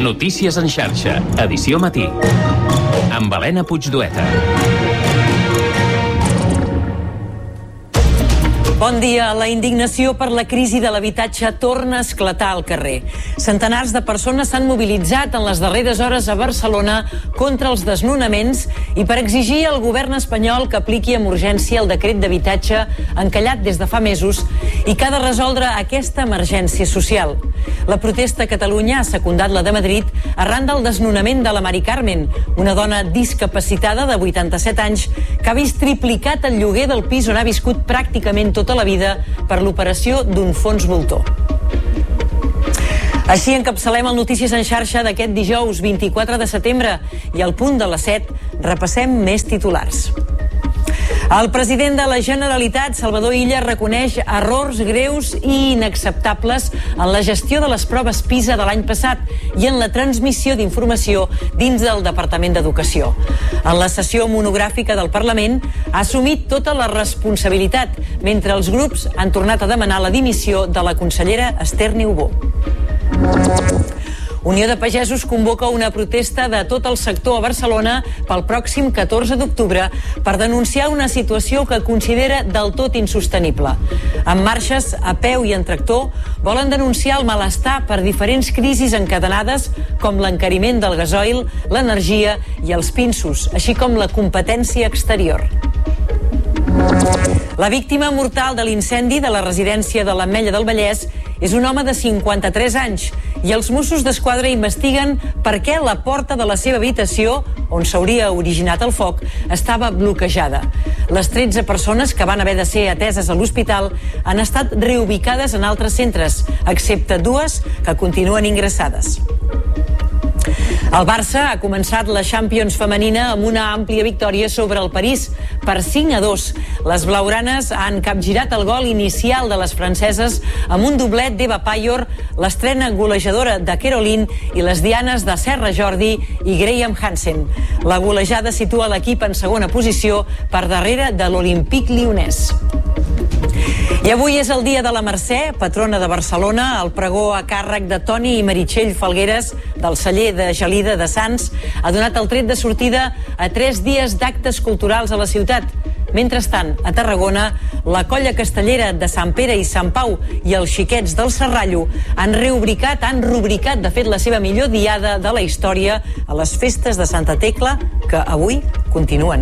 Notícies en xarxa, edició matí. Amb Helena Puigdueta. Bon dia. La indignació per la crisi de l'habitatge torna a esclatar al carrer. Centenars de persones s'han mobilitzat en les darreres hores a Barcelona contra els desnonaments i per exigir al govern espanyol que apliqui amb urgència el decret d'habitatge encallat des de fa mesos i que ha de resoldre aquesta emergència social. La protesta a Catalunya ha secundat la de Madrid arran del desnonament de la Mari Carmen, una dona discapacitada de 87 anys que ha vist triplicat el lloguer del pis on ha viscut pràcticament tota la vida per l'operació d'un fons voltor. Així encapçalem el Notícies en xarxa d'aquest dijous 24 de setembre i al punt de les 7 repassem més titulars. El president de la Generalitat, Salvador Illa, reconeix errors greus i inacceptables en la gestió de les proves PISA de l'any passat i en la transmissió d'informació dins del Departament d'Educació. En la sessió monogràfica del Parlament ha assumit tota la responsabilitat, mentre els grups han tornat a demanar la dimissió de la consellera Esther Niubó. Unió de Pagesos convoca una protesta de tot el sector a Barcelona pel pròxim 14 d'octubre per denunciar una situació que considera del tot insostenible. Amb marxes a peu i en tractor volen denunciar el malestar per diferents crisis encadenades com l'encariment del gasoil, l'energia i els pinsos, així com la competència exterior. La víctima mortal de l'incendi de la residència de l'Ametlla del Vallès és un home de 53 anys i els Mossos d'Esquadra investiguen per què la porta de la seva habitació, on s'hauria originat el foc, estava bloquejada. Les 13 persones que van haver de ser ateses a l'hospital han estat reubicades en altres centres, excepte 2 que continuen ingressades. El Barça ha començat la Champions femenina amb una àmplia victòria sobre el París per 5-2. Les blaugranes han capgirat el gol inicial de les franceses amb un doblet d'Eva Payor, l'estrena golejadora de Caroline i les dianes de Serra Jordi i Graham Hansen. La golejada situa l'equip en segona posició per darrere de l'Olympique Lyonnès. I avui és el dia de la Mercè, patrona de Barcelona. El pregó a càrrec de Toni i Meritxell Falgueres, del celler de Gelida de Sants, ha donat el tret de sortida a 3 dies d'actes culturals a la ciutat. Mentrestant, a Tarragona, la colla castellera de Sant Pere i Sant Pau i els xiquets del Serrallo han rubricat, de fet, la seva millor diada de la història a les festes de Santa Tecla, que avui continuen.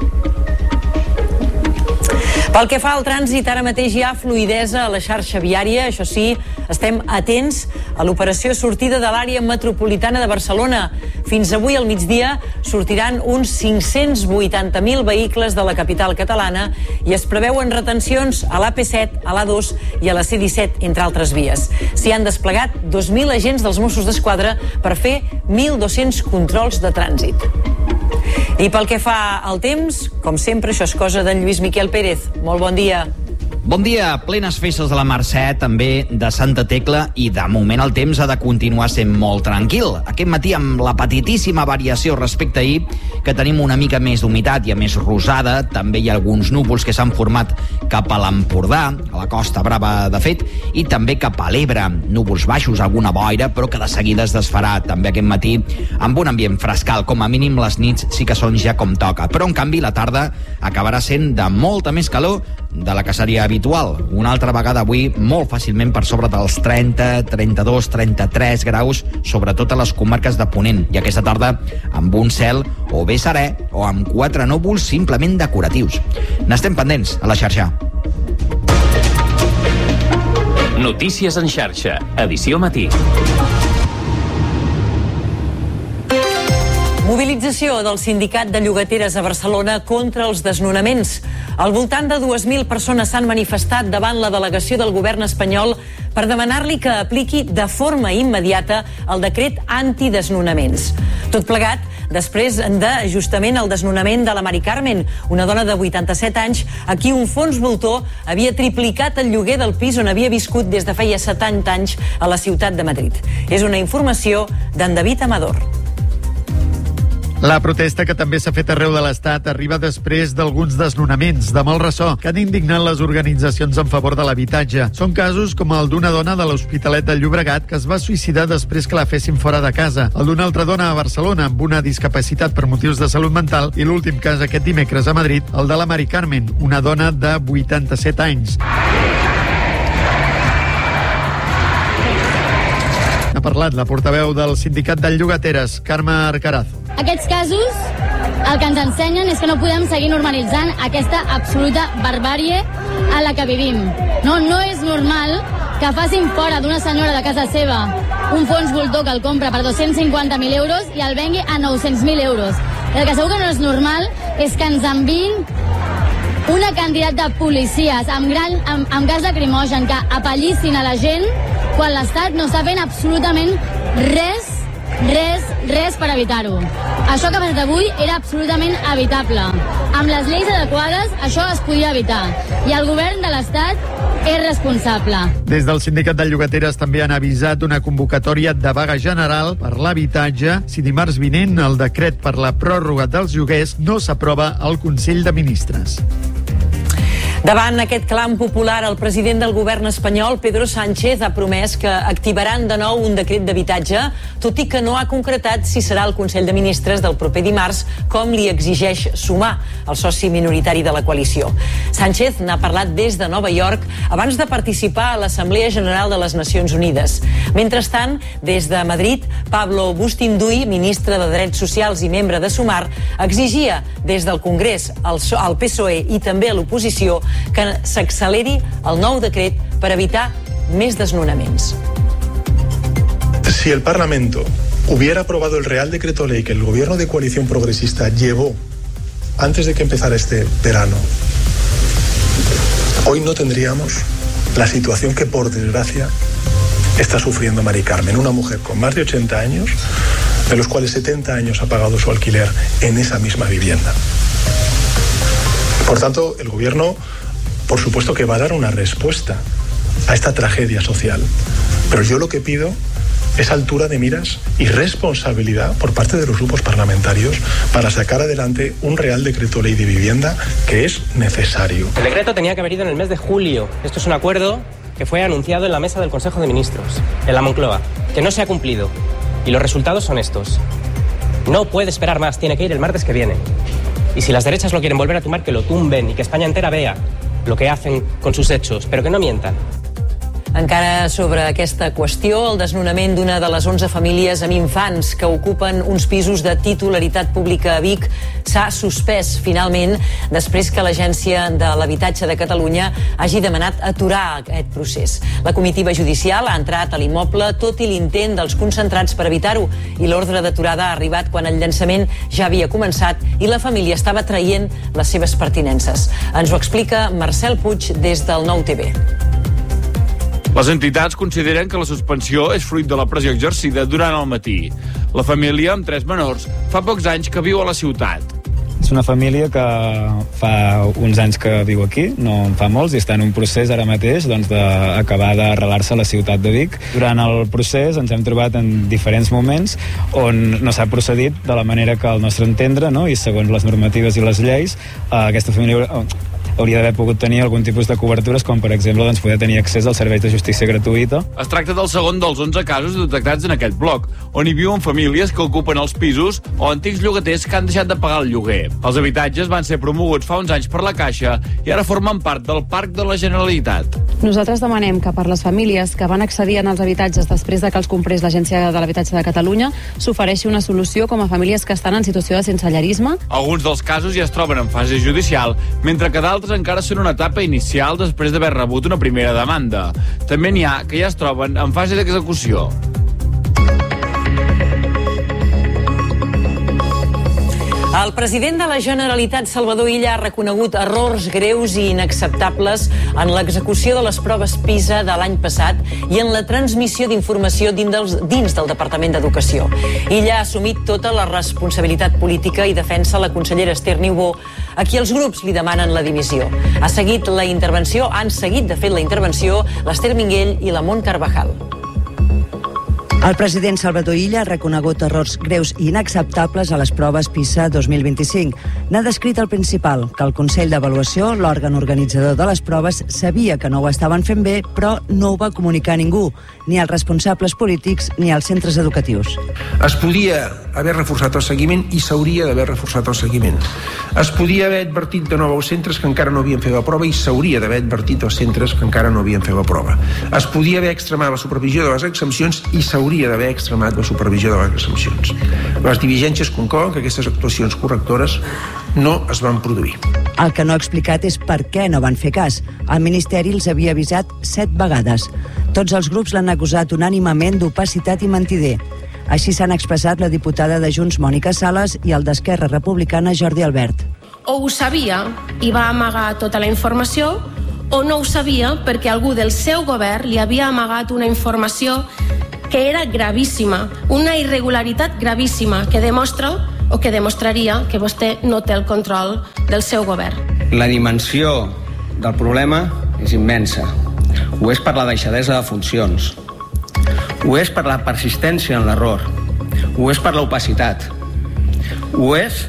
Pel que fa al trànsit, ara mateix hi ha fluïdesa a la xarxa viària. Això sí, estem atents a l'operació sortida de l'àrea metropolitana de Barcelona. Fins avui al migdia sortiran uns 580.000 vehicles de la capital catalana i es preveuen retencions a l'AP7, a l'A2 i a la C-17, entre altres vies. S'hi han desplegat 2.000 agents dels Mossos d'Esquadra per fer 1.200 controls de trànsit. I pel que fa al temps, com sempre, això és cosa d'en Lluís Miquel Pérez. Molt bon dia. Bon dia, plenes festes de la Mercè, també de Santa Tecla, i de moment el temps ha de continuar sent molt tranquil. Aquest matí, amb la petitíssima variació respecte a ahir, que tenim una mica més d'humitat i a més rosada, també hi ha alguns núvols que s'han format cap a l'Empordà, a la Costa Brava de fet, i també cap a l'Ebre. Núvols baixos, alguna boira, però que de seguida es desfarà també aquest matí amb un ambient frescal. Com a mínim les nits sí que són ja com toca, però en canvi la tarda acabarà sent de molta més calor de la que seria habitual. Una altra vegada avui molt fàcilment per sobre dels 30, 32, 33 graus, sobretot a les comarques de Ponent, i aquesta tarda amb un cel o bé serè o amb 4 núvols simplement decoratius. N'estem pendents a la xarxa. Notícies en xarxa, edició matí. Mobilització del Sindicat de Llogateres a Barcelona contra els desnonaments. Al voltant de 2.000 persones s'han manifestat davant la delegació del govern espanyol per demanar-li que apliqui de forma immediata el decret antidesnonaments. Tot plegat després de justament el desnonament de la Mari Carmen, una dona de 87 anys a qui un fons voltor havia triplicat el lloguer del pis on havia viscut des de feia 70 anys a la ciutat de Madrid. És una informació d'en David Amador. La protesta, que també s'ha fet arreu de l'Estat, arriba després d'alguns desnonaments de molt ressò que han indignat les organitzacions en favor de l'habitatge. Són casos com el d'una dona de l'Hospitalet de Llobregat que es va suïcidar després que la fessin fora de casa, el d'una altra dona a Barcelona amb una discapacitat per motius de salut mental i l'últim cas aquest dimecres a Madrid, el de la Mari Carmen, una dona de 87 anys. Ha parlat la portaveu del sindicat de llogateres, Carme Arcarazo. Aquests casos el que ens ensenyen és que no podem seguir normalitzant aquesta absoluta barbàrie a la que vivim. No és normal que facin fora d'una senyora de casa seva un fons voltor que el compra per 250.000 euros i el vengui a 900.000 euros. El que segur que no és normal és que ens enviïn una quantitat de policies amb gas lacrimogen que apallissin a la gent quan l'Estat no està fent absolutament res per evitar-ho. Això que ha passat avui era absolutament evitable. Amb les lleis adequades això es podia evitar. I el govern de l'Estat és responsable. Des del sindicat de llogateres també han avisat una convocatòria de vaga general per l'habitatge si dimarts vinent el decret per la pròrroga dels lloguers no s'aprova al Consell de Ministres. Davant aquest clam popular, el president del govern espanyol, Pedro Sánchez, ha promès que activaran de nou un decret d'habitatge, tot i que no ha concretat si serà el Consell de Ministres del proper dimarts, com li exigeix Sumar, el soci minoritari de la coalició. Sánchez n'ha parlat des de Nova York abans de participar a l'Assemblea General de les Nacions Unides. Mentrestant, des de Madrid, Pablo Bustinduy, ministre de Drets Socials i membre de Sumar, exigia des del Congrés, al PSOE i també a l'oposició que s'acceleri el nou decret per evitar més desnonaments. Si el Parlamento hubiera aprobado el Real Decreto Ley que el gobierno de coalición progresista llevó antes de que empezara este verano, hoy no tendríamos la situación que, por desgracia, está sufriendo Mari Carmen, una mujer con más de 80 años, de los cuales 70 años ha pagado su alquiler en esa misma vivienda. Por tanto, el gobierno, por supuesto que va a dar una respuesta a esta tragedia social, pero yo lo que pido es altura de miras y responsabilidad por parte de los grupos parlamentarios para sacar adelante un Real Decreto Ley de Vivienda que es necesario. El decreto tenía que haber ido en el mes de julio. Esto es un acuerdo que fue anunciado en la mesa del Consejo de Ministros, en la Moncloa, que no se ha cumplido. Y los resultados son estos. No puede esperar más, tiene que ir el martes que viene. Y si las derechas lo quieren volver a tumbar, que lo tumben y que España entera vea lo que hacen con sus hechos, pero que no mientan. Encara sobre aquesta qüestió, el desnonament d'una de les 11 famílies amb infants que ocupen uns pisos de titularitat pública a Vic s'ha suspès finalment després que l'Agència de l'Habitatge de Catalunya hagi demanat aturar aquest procés. La comitiva judicial ha entrat a l'immoble tot i l'intent dels concentrats per evitar-ho i l'ordre d'aturada ha arribat quan el llançament ja havia començat i la família estava traient les seves pertinences. Ens ho explica Marcel Puig des del Nou TV. Les entitats consideren que la suspensió és fruit de la pressió exercida durant el matí. La família, amb 3 menors, fa pocs anys que viu a la ciutat. És una família que fa uns anys que viu aquí, no en fa molts, i està en un procés ara mateix d'acabar d'arrelar-se a la ciutat de Vic. Durant el procés ens hem trobat en diferents moments on no s'ha procedit de la manera que al nostre entendre, no? I segons les normatives i les lleis, aquesta família hauria d'haver pogut tenir algun tipus de cobertures, com per exemple poder tenir accés als serveis de justícia gratuïta. Es tracta del segon dels 11 casos detectats en aquest bloc, on hi viuen famílies que ocupen els pisos o antics llogaters que han deixat de pagar el lloguer. Els habitatges van ser promoguts fa uns anys per la Caixa i ara formen part del Parc de la Generalitat. Nosaltres demanem que per les famílies que van accedir als habitatges després de que els comprés l'Agència de l'Habitatge de Catalunya s'ofereixi una solució com a famílies que estan en situació de sensellarisme. Alguns dels casos ja es troben en fase judicial, mentre que d'altres encara són una etapa inicial després d'haver rebut una primera demanda. També n'hi ha que ja es troben en fase d'execució. El president de la Generalitat, Salvador Illa, ha reconegut errors greus i inacceptables en l'execució de les proves PISA de l'any passat i en la transmissió d'informació dins del Departament d'Educació. Illa ha assumit tota la responsabilitat política i defensa la consellera Esther Niubó, a qui els grups li demanen la dimissió. Han seguit de fet la intervenció l'Esther Minguell i la Mont Carvajal. El president Salvador Illa ha reconegut errors greus i inacceptables a les proves PISA 2025. N'ha descrit el principal, que el Consell d'Avaluació, l'òrgan organitzador de les proves, sabia que no ho estaven fent bé, però no ho va comunicar a ningú, ni als responsables polítics ni als centres educatius. Es podia haver reforçat el seguiment i s'hauria d'haver reforçat el seguiment. Es podia haver advertit de nou als centres que encara no havien fet la prova i s'hauria d'haver advertit als centres que encara no havien fet la prova. Es podia haver extremat la supervisió de les exempcions i s'hauria d'haver extremat la supervisió de les exempcions. Les diligències conclouen que aquestes actuacions correctores no es van produir. El que no ha explicat és per què no van fer cas. El Ministeri els havia avisat 7 vegades. Tots els grups l'han acusat unànimement d'opacitat i mentider. Així s'han expressat la diputada de Junts, Mònica Sales, i el d'Esquerra Republicana, Jordi Albert. O ho sabia i va amagar tota la informació, o no ho sabia perquè algú del seu govern li havia amagat una informació que era gravíssima, una irregularitat gravíssima que demostra o que demostraria que vostè no té el control del seu govern. La dimensió del problema és immensa. Ho és per la deixadesa de funcions. Ho és per la persistència en l'error. Ho és per l'opacitat. Ho és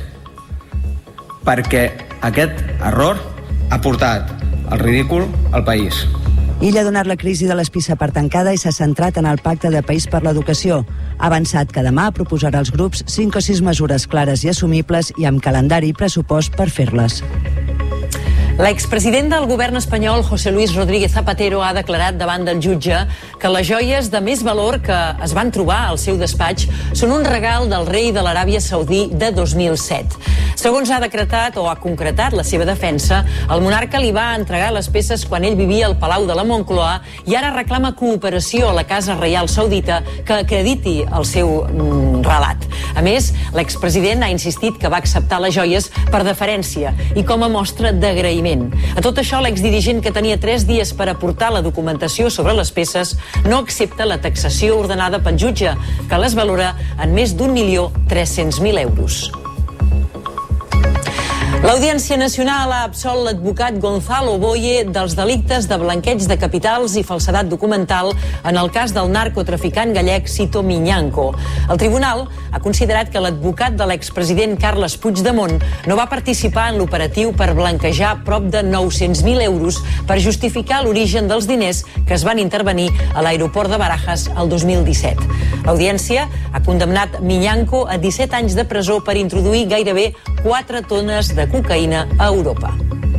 perquè aquest error ha portat el ridícul al país. Illa ha donat la crisi de les PISA per tancada i s'ha centrat en el Pacte de País per l'Educació. Ha avançat que demà proposarà als grups 5 o 6 mesures clares i assumibles i amb calendari i pressupost per fer-les. L'expresident del govern espanyol, José Luis Rodríguez Zapatero, ha declarat davant del jutge que les joies de més valor que es van trobar al seu despatx són un regal del rei de l'Aràbia Saudí de 2007. Segons ha decretat o ha concretat la seva defensa, el monarca li va entregar les peces quan ell vivia al Palau de la Moncloa i ara reclama cooperació a la Casa Reial Saudita que acrediti el seu relat. A més, l'expresident ha insistit que va acceptar les joies per deferència i com a mostra d'agraïment. A tot això, l'exdirigent, que tenia 3 dies per aportar la documentació sobre les peces, no accepta la taxació ordenada pel jutge, que les valora en més d'1.300.000 euros. L'Audiència Nacional ha absolt l'advocat Gonzalo Boye dels delictes de blanqueig de capitals i falsedat documental en el cas del narcotraficant gallec Sito Miñanco. El tribunal ha considerat que l'advocat de l'expresident Carles Puigdemont no va participar en l'operatiu per blanquejar prop de 900.000 euros per justificar l'origen dels diners que es van intervenir a l'aeroport de Barajas el 2017. L'Audiència ha condemnat Miñanco a 17 anys de presó per introduir gairebé 4 tones de cocaïna a Europa.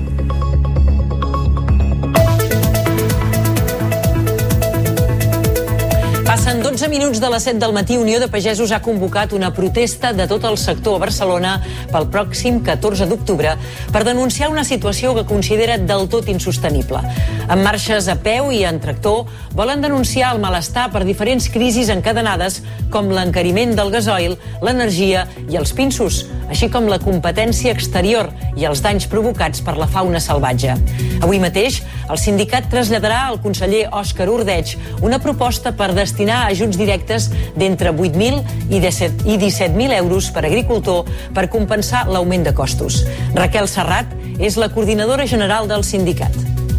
Passen 12 minuts de les 7 del matí. Unió de Pagesos ha convocat una protesta de tot el sector a Barcelona pel pròxim 14 d'octubre per denunciar una situació que considera del tot insostenible. Amb marxes a peu i en tractor, volen denunciar el malestar per diferents crisis encadenades com l'encariment del gasoil, l'energia i els pinsos, així com la competència exterior i els danys provocats per la fauna salvatge. Avui mateix, el sindicat traslladarà al conseller Òscar Ordeig una proposta per destinar ajuts directes d'entre 8.000 i 17.000 euros per agricultor per compensar l'augment de costos. Raquel Serrat és la coordinadora general del sindicat.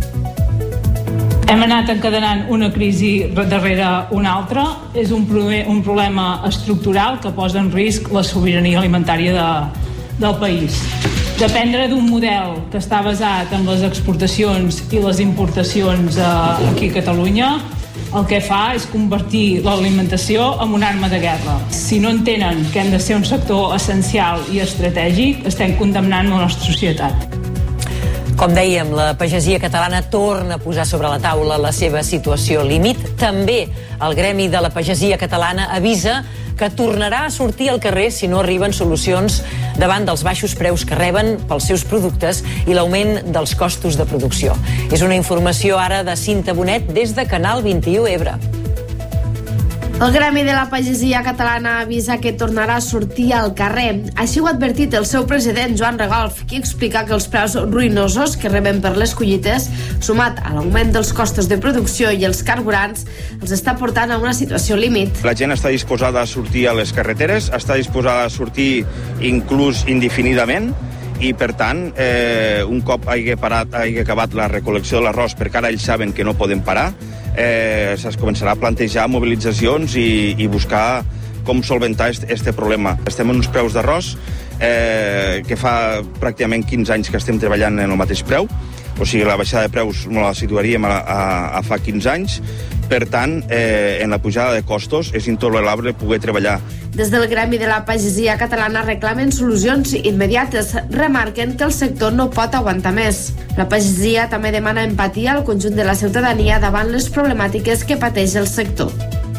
Hem anat encadenant una crisi darrere una altra. És un problema estructural que posa en risc la sobirania alimentària del país. Dependre d'un model que està basat en les exportacions i les importacions aquí a Catalunya, el que fa és convertir l'alimentació en una arma de guerra. Si no entenen que hem de ser un sector essencial i estratègic, estem condemnant la nostra societat. Com dèiem, la pagesia catalana torna a posar sobre la taula la seva situació límit. També el Gremi de la Pagesia Catalana avisa que tornarà a sortir al carrer si no arriben solucions davant dels baixos preus que reben pels seus productes i l'augment dels costos de producció. És una informació ara de Cinta Bonet des de Canal 21 Ebre. El Gremi de la Pagesia Catalana avisa que tornarà a sortir al carrer. Així ho ha advertit el seu president, Joan Regolf, qui explica que els preus ruïnosos que reben per les collites, sumat a l'augment dels costos de producció i els carburants, els està portant a una situació límit. La gent està disposada a sortir a les carreteres, està disposada a sortir inclús indefinidament, i per tant, un cop hagi acabat la recol·lecció de l'arròs, perquè ara ells saben que no poden parar, es començarà a plantejar mobilitzacions i buscar com solventar este problema. Estem en uns preus d'arròs que fa pràcticament 15 anys que estem treballant en el mateix preu, o sigui, la baixada de preus no la situaríem a fa 15 anys. Per tant, en la pujada de costos és intolerable poder treballar. Des del Gremi de la Pagesia Catalana reclamen solucions immediates. Remarquen que el sector no pot aguantar més. La pagesia també demana empatia al conjunt de la ciutadania davant les problemàtiques que pateix el sector.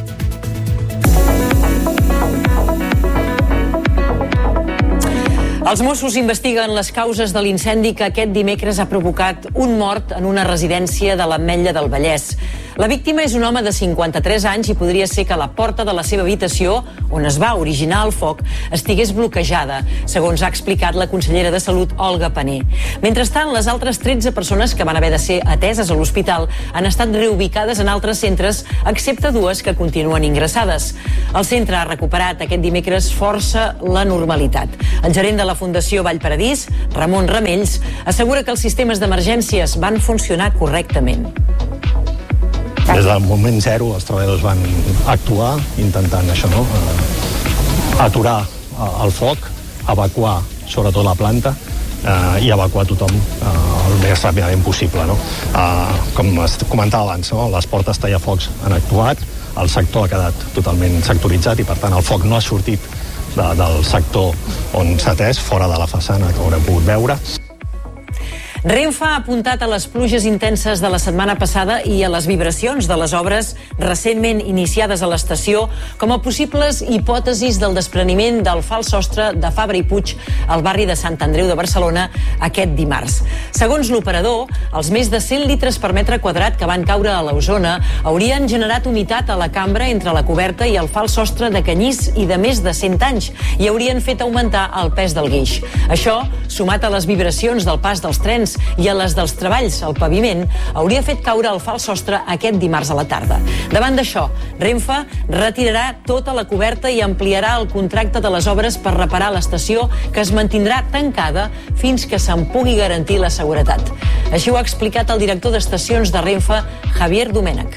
Els Mossos investiguen les causes de l'incendi que aquest dimecres ha provocat un mort en una residència de l'Ametlla del Vallès. La víctima és un home de 53 anys i podria ser que la porta de la seva habitació, on es va originar el foc, estigués bloquejada, segons ha explicat la consellera de Salut, Olga Pané. Mentrestant, les altres 13 persones que van haver de ser ateses a l'hospital han estat reubicades en altres centres, excepte 2 que continuen ingressades. El centre ha recuperat aquest dimecres força la normalitat. El gerent de la Fundació Vallparadís, Ramon Ramells, assegura que els sistemes d'emergències van funcionar correctament. Des del moment zero els treballadors van actuar intentant això, aturar el foc, evacuar sobretot la planta i evacuar tothom el més ràpidament possible. Com es comentava abans, les portes tallafocs han actuat, el sector ha quedat totalment sectoritzat i per tant el foc no ha sortit del sector on s'ha atès, fora de la façana que haurem pogut veure. Renfe ha apuntat a les pluges intenses de la setmana passada i a les vibracions de les obres recentment iniciades a l'estació com a possibles hipòtesis del despreniment del fals sostre de Fabra i Puig al barri de Sant Andreu de Barcelona aquest dimarts. Segons l'operador, els més de 100 litres per metre quadrat que van caure a l'Osona haurien generat humitat a la cambra entre la coberta i el fals sostre de canyís i de més de 100 anys i haurien fet augmentar el pes del guix. Això, sumat a les vibracions del pas dels trens i a les dels treballs al paviment, hauria fet caure el fals sostre aquest dimarts a la tarda. Davant d'això, Renfe retirarà tota la coberta i ampliarà el contracte de les obres per reparar l'estació, que es mantindrà tancada fins que se'n pugui garantir la seguretat. Així ho ha explicat el director d'estacions de Renfe, Javier Domènech.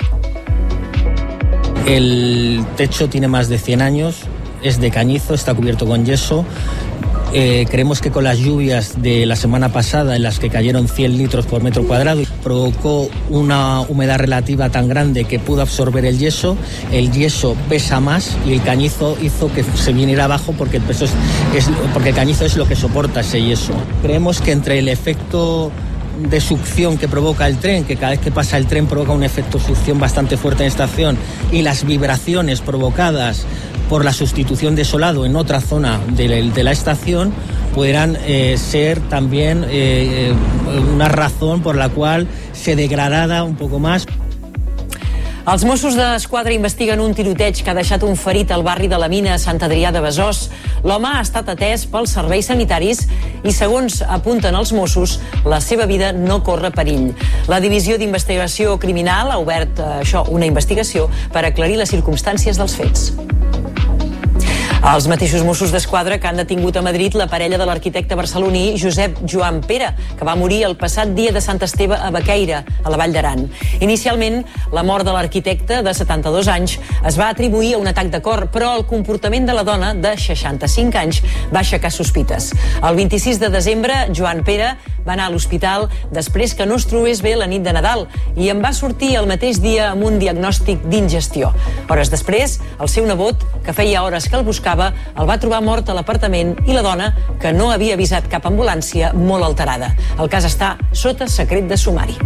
El techo tiene más de 100 años, es de cañizo, está cubierto con yeso. Creemos que con las lluvias de la semana pasada, en las que cayeron 100 litros por metro cuadrado, provocó una humedad relativa tan grande que pudo absorber el yeso pesa más y el cañizo hizo que se viniera abajo porque el cañizo es lo que soporta ese yeso. Creemos que entre el efecto de succión que provoca el tren, que cada vez que pasa el tren provoca un efecto succión bastante fuerte en estación, y las vibraciones provocadas por la sustitución de solado en otra zona de la estación, podrán ser también una razón por la cual se degradara un poco más. Els Mossos d'Esquadra investiguen un tiroteig que ha deixat un ferit al barri de la Mina a Sant Adrià de Besòs. L'home ha estat atès pels serveis sanitaris i, segons apunten els Mossos, la seva vida no corre perill. La Divisió d'Investigació Criminal ha obert una investigació per aclarir les circumstàncies dels fets. Els mateixos Mossos d'Esquadra que han detingut a Madrid la parella de l'arquitecte barceloní Josep Joan Pere, que va morir el passat dia de Sant Esteve a Bequeira, a la Vall d'Aran. Inicialment, la mort de l'arquitecte, de 72 anys, es va atribuir a un atac de cor, però el comportament de la dona, de 65 anys, va aixecar sospites. El 26 de desembre, Joan Pere va anar a l'hospital després que no es trobés bé la nit de Nadal i en va sortir el mateix dia amb un diagnòstic d'ingestió. Hores després, el seu nebot, que feia hores que el buscava, el va trobar mort a l'apartament i la dona, que no havia avisat cap ambulància, molt alterada. El cas està sota secret de sumari.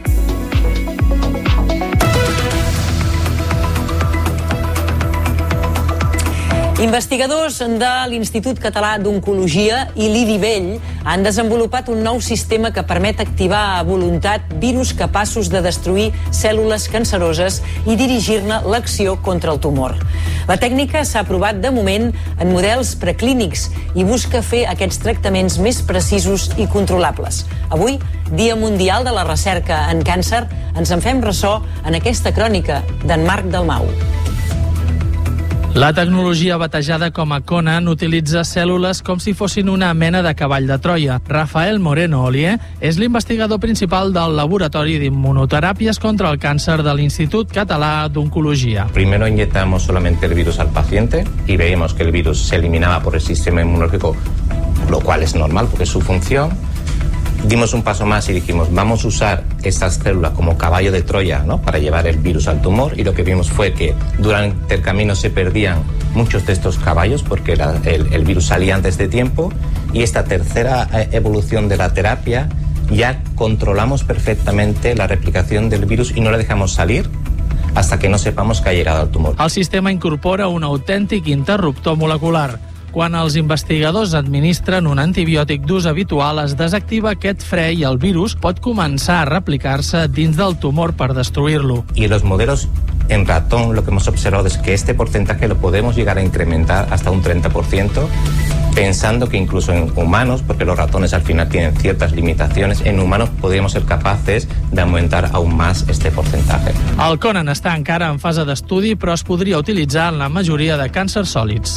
Investigadors de l'Institut Català d'Oncologia i l'IDIVELL han desenvolupat un nou sistema que permet activar a voluntat virus capaços de destruir cèl·lules canceroses i dirigir-ne l'acció contra el tumor. La tècnica s'ha provat de moment en models preclínics i busca fer aquests tractaments més precisos i controlables. Avui, Dia Mundial de la Recerca en Càncer, ens en fem ressò en aquesta crònica d'en Marc Dalmau. La tecnologia batejada com a Conan utilitza cèl·lules com si fossin una mena de cavall de Troia. Rafael Moreno Olier és l'investigador principal del Laboratori d'Inmunoteràpies contra el Càncer de l'Institut Català d'Oncologia. Primero inyectamos solamente el virus al paciente y veíamos que el virus se eliminaba por el sistema inmunológico, lo cual es normal porque es su función. Dimos un paso más y dijimos, vamos a usar estas células como caballo de Troya, ¿no?, para llevar el virus al tumor, y lo que vimos fue que durante el camino se perdían muchos de estos caballos porque el virus salía antes de tiempo, y esta tercera evolución de la terapia ya controlamos perfectamente la replicación del virus y no la dejamos salir hasta que no sepamos que ha llegado al tumor. El sistema incorpora un autèntic interruptor molecular. Quan els investigadors administren un antibiòtic d'ús habitual, es desactiva aquest fre i el virus pot començar a replicar-se dins del tumor per destruir-lo. Y los modelos en ratón lo que hemos observado es que este porcentaje lo podemos llegar a incrementar hasta un 30%, pensando que incluso en humanos, porque los ratones al final tienen ciertas limitaciones, en humanos podríamos ser capaces de aumentar aún más este porcentaje. El Conan està encara en fase d'estudi, però es podria utilitzar en la majoria de càncers sòlids.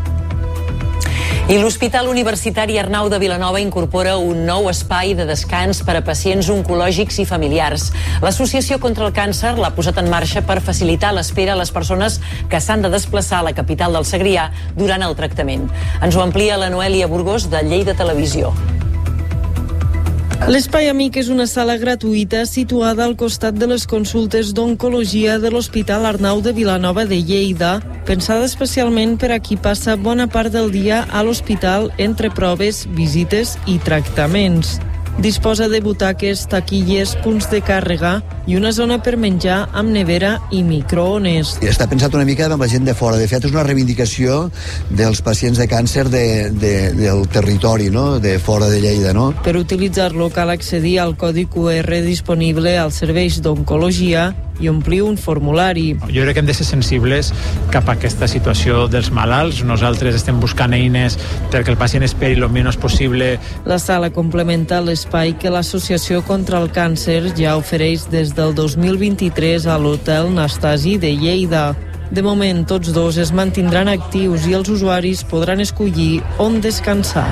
I l'Hospital Universitari Arnau de Vilanova incorpora un nou espai de descans per a pacients oncològics i familiars. L'Associació contra el Càncer l'ha posat en marxa per facilitar l'espera a les persones que s'han de desplaçar a la capital del Segrià durant el tractament. Ens ho amplia la Noèlia Burgos de Lleida Televisió. L'Espai Amic és una sala gratuïta situada al costat de les consultes d'oncologia de l'Hospital Arnau de Vilanova de Lleida, pensada especialment per a qui passa bona part del dia a l'hospital entre proves, visites i tractaments. Disposa de butaques, taquilles, punts de càrrega i una zona per menjar amb nevera i microones. Està pensat una mica amb la gent de fora. De fet, és una reivindicació dels pacients de càncer del territori, no?, de fora de Lleida, no? Per utilitzar-lo cal accedir al codi QR disponible als serveis d'oncologia i omplir un formulari. Jo crec que hem de ser sensibles cap a aquesta situació dels malalts. Nosaltres estem buscant eines perquè el pacient esperi el menys possible. La sala complementa l'espai que l'Associació contra el Càncer ja ofereix des del 2023 a l'Hotel Nastasi de Lleida. De moment, tots dos es mantindran actius i els usuaris podran escollir on descansar.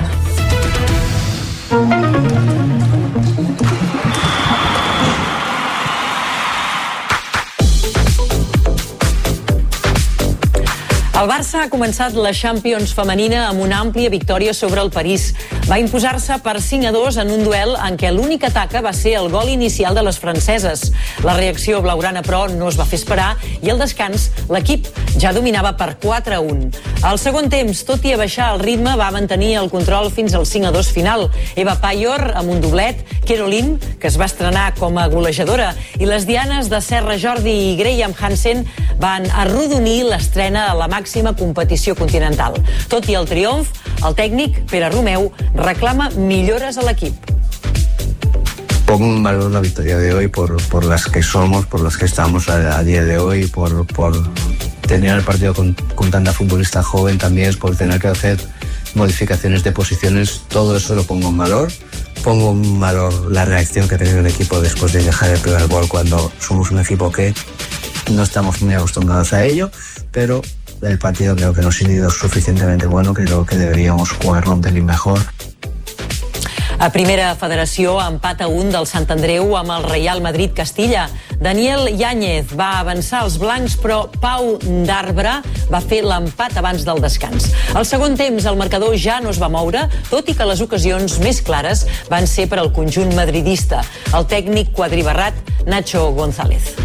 El Barça ha començat la Champions femenina amb una àmplia victòria sobre el París. Va imposar-se per 5-2 en un duel en què l'única taca va ser el gol inicial de les franceses. La reacció blaugrana, però, no es va fer esperar i al descans l'equip ja dominava per 4-1. Al segon temps, tot i abaixar el ritme, va mantenir el control fins al 5-2 final. Eva Payor amb un doblet, Caroline, que es va estrenar com a golejadora, i les dianes de Serra Jordi i Graham Hansen van arrodonir l'estrena a la màxima competició continental. Tot i el triomf, el tècnic, Pere Romeu, reclama millores a l'equip. Pongo en valor la victoria de hoy por las que somos, por las que estamos a día de hoy, por tener el partido con tanta futbolista joven también, por tener que hacer modificaciones de posiciones. Todo eso lo pongo en valor. Pongo en valor la reacción que ha tenido el equipo después de dejar el primer gol, cuando somos un equipo que no estamos muy acostumbrados a ello, pero el partido creo que no ha sido suficientemente bueno, creo que deberíamos jugarlo un pelín mejor. A primera federació, empat a 1 del Sant Andreu amb el Real Madrid Castilla. Daniel Yáñez va avançar als blancs, però Pau Darbre va fer l'empat abans del descans. Al segon temps, el marcador ja no es va moure, tot i que les ocasions més clares van ser per al conjunt madridista. El tècnic quadribarrat, Nacho González.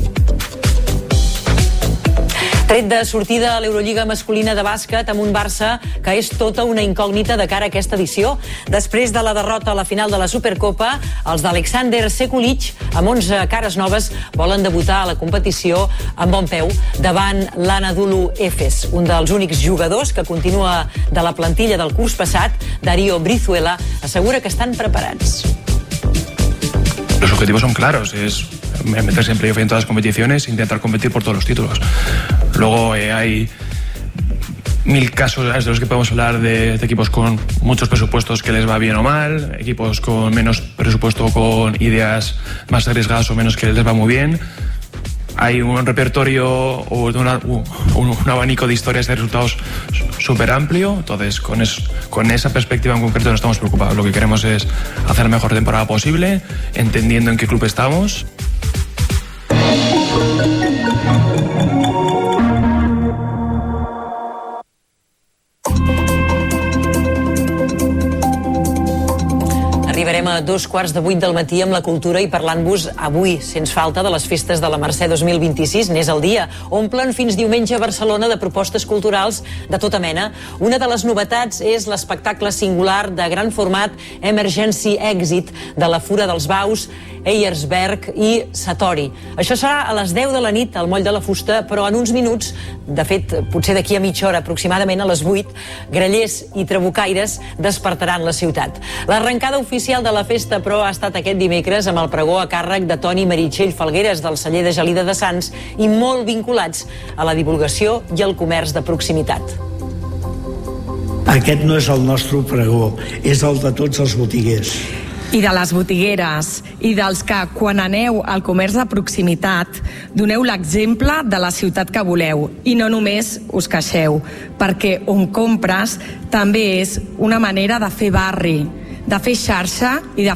Tret de sortida a l'Eurolliga masculina de bàsquet amb un Barça que és tota una incògnita de cara a aquesta edició. Després de la derrota a la final de la Supercopa, els d'Alexander Sekulic, amb 11 cares noves, volen debutar a la competició amb bon peu davant l'Anadolu Efes. Un dels únics jugadors que continua de la plantilla del curs passat, Darío Brizuela, assegura que estan preparats. Los objetivos son claros, es meterse en playoff en todas las competiciones e intentar competir por todos los títulos. Luego hay 1000 casos de los que podemos hablar de equipos con muchos presupuestos que les va bien o mal, equipos con menos presupuesto, con ideas más arriesgadas o menos que les va muy bien. hay un repertorio o un abanico de historias de resultados súper amplio. Entonces, con esa perspectiva en concreto no estamos preocupados. Lo que queremos es hacer la mejor temporada posible, entendiendo en qué club estamos. Arribarem a 2:15 del matí amb la cultura i parlant-vos avui, sens falta, de les festes de la Mercè 2026. N'és el dia. Omplen fins diumenge a Barcelona de propostes culturals de tota mena. Una de les novetats és l'espectacle singular de gran format Emergency Exit de la Fura dels Baus, Eiersberg i Satori. Això serà a les 10 de la nit al Moll de la Fusta, però en uns minuts, de fet, potser d'aquí a mitja hora, aproximadament a les 8, grallers i trabucaires despertaran la ciutat. L'arrencada oficial de la festa, però, ha estat aquest dimecres amb el pregó a càrrec de Toni Meritxell Falgueres del celler de Gelida de Sants i molt vinculats a la divulgació i al comerç de proximitat. Aquest no és el nostre pregó, és el de tots els botiguers. I de les botigueres, i dels que, quan aneu al comerç de proximitat, doneu l'exemple de la ciutat que voleu, i no només us queixeu, perquè on compres també és una manera de fer barri, de fer xarxa i de